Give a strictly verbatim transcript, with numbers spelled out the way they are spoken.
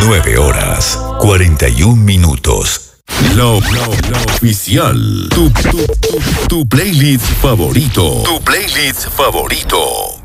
nueve horas, cuarenta y un minutos. Lo, lo, lo oficial. Tu, tu, tu, tu playlist favorito. Tu playlist favorito.